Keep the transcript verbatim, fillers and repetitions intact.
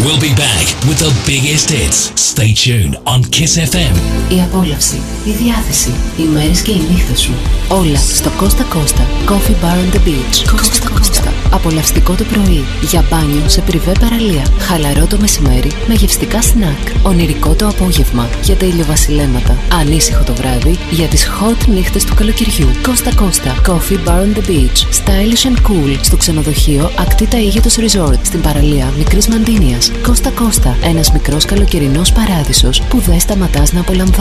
We'll be back with the biggest hits. Stay tuned on Kiss εφ εμ. Η απόλαυση, η διάθεση, οι μέρες και οι νύχτες σου. Όλα στο Costa Costa Coffee Bar on the Beach. Costa Costa. Απολαυστικό το πρωί, για μπάνιο σε πριβέ παραλία. Χαλαρό το μεσημέρι με γευστικά σνακ. Ονειρικό το απόγευμα για τα ηλιοβασιλέματα. Ανήσυχο το βράδυ για τις hot νύχτες του καλοκαιριού. Costa Costa Coffee Bar on the Beach. Stylish and cool στο ξενοδοχείο Ακτή Ταΐγετος Resort στην παραλία Μικρής Μαντίνιας. Costa Costa, ένας μικρός καλοκαιρινός παράδεισος που δεν σταματάς να απολαμβάνεις.